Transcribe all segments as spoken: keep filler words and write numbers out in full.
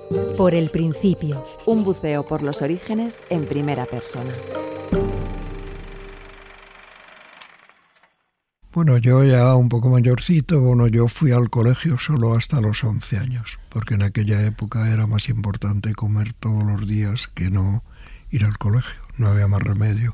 Por el principio. Un buceo por los orígenes en primera persona. Bueno, yo ya un poco mayorcito, bueno, yo fui al colegio solo hasta los once años, porque en aquella época era más importante comer todos los días que no ir al colegio, no había más remedio.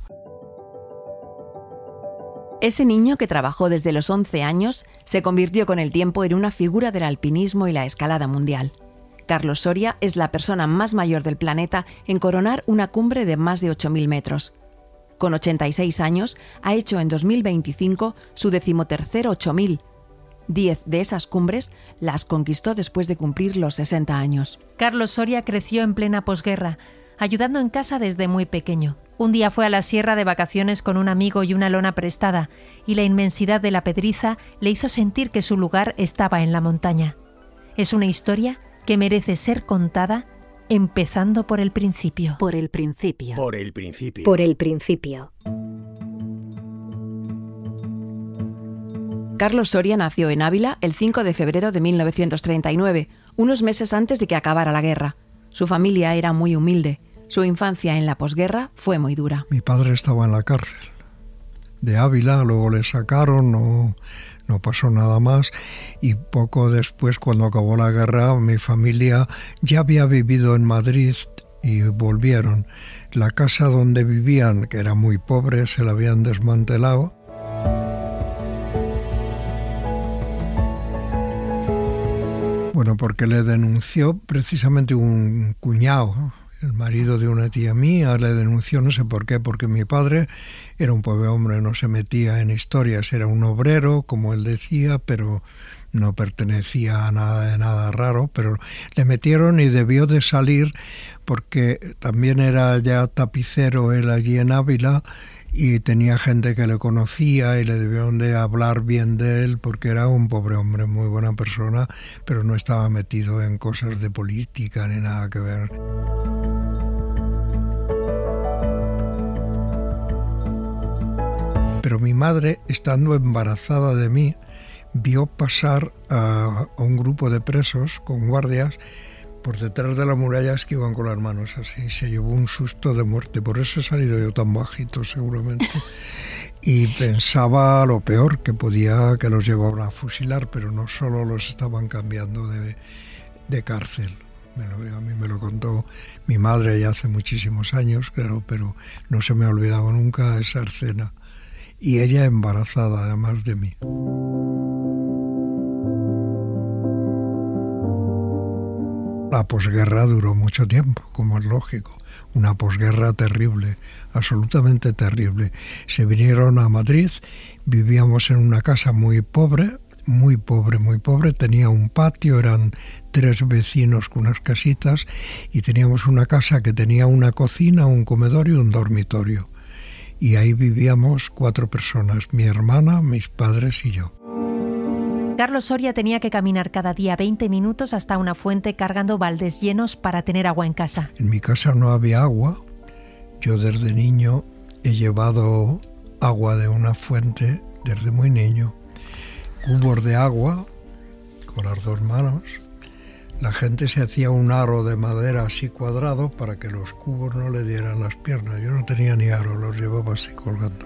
Ese niño que trabajó desde los once años se convirtió con el tiempo en una figura del alpinismo y la escalada mundial. Carlos Soria es la persona más mayor del planeta en coronar una cumbre de más de ocho mil metros. Con ochenta y seis años, ha hecho en dos mil veinticinco su decimotercer ocho mil. Diez de esas cumbres las conquistó después de cumplir los sesenta años. Carlos Soria creció en plena posguerra, ayudando en casa desde muy pequeño. Un día fue a la sierra de vacaciones con un amigo y una lona prestada, y la inmensidad de la Pedriza le hizo sentir que su lugar estaba en la montaña. Es una historia que merece ser contada empezando por el principio. Por el principio. Por el principio. Por el principio. Carlos Soria nació en Ávila el cinco de febrero de mil novecientos treinta y nueve, unos meses antes de que acabara la guerra. Su familia era muy humilde. Su infancia en la posguerra fue muy dura. Mi padre estaba en la cárcel de Ávila, luego le sacaron, no, no pasó nada más, y poco después, cuando acabó la guerra, mi familia ya había vivido en Madrid y volvieron. La casa donde vivían, que era muy pobre, se la habían desmantelado. Bueno, porque le denunció precisamente un cuñado, el marido de una tía mía, le denunció, no sé por qué, porque mi padre era un pobre hombre, no se metía en historias, era un obrero, como él decía, pero no pertenecía a nada de nada raro, pero le metieron y debió de salir porque también era ya tapicero él allí en Ávila, y tenía gente que le conocía y le debieron de hablar bien de él porque era un pobre hombre, muy buena persona, pero no estaba metido en cosas de política ni nada que ver. Pero mi madre, estando embarazada de mí, vio pasar a, a un grupo de presos con guardias por detrás de las murallas que iban con las manos así. Se llevó un susto de muerte, por eso he salido yo tan bajito seguramente. Y pensaba lo peor, que podía que los llevaban a fusilar, pero no solo los estaban cambiando de, de cárcel. Me lo, a mí me lo contó mi madre ya hace muchísimos años, claro, pero no se me ha olvidado nunca esa escena. Y ella embarazada, además de mí. La posguerra duró mucho tiempo, como es lógico. Una posguerra terrible, absolutamente terrible. Se vinieron a Madrid, vivíamos en una casa muy pobre, muy pobre, muy pobre. Tenía un patio, eran tres vecinos con unas casitas, y teníamos una casa que tenía una cocina, un comedor y un dormitorio. Y ahí vivíamos cuatro personas, mi hermana, mis padres y yo. Carlos Soria tenía que caminar cada día veinte minutos hasta una fuente cargando baldes llenos para tener agua en casa. En mi casa no había agua. Yo desde niño he llevado agua de una fuente desde muy niño. Cubos de agua con las dos manos. La gente se hacía un aro de madera así cuadrado para que los cubos no le dieran las piernas. Yo no tenía ni aro, los llevaba así colgando.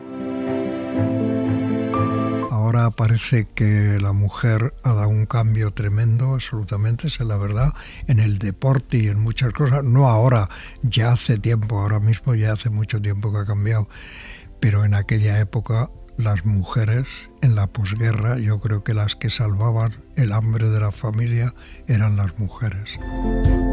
Ahora parece que la mujer ha dado un cambio tremendo, absolutamente, esa es la verdad, en el deporte y en muchas cosas. No ahora, ya hace tiempo, ahora mismo ya hace mucho tiempo que ha cambiado. Pero en aquella época las mujeres, en la posguerra, yo creo que las que salvaban el hambre de la familia eran las mujeres.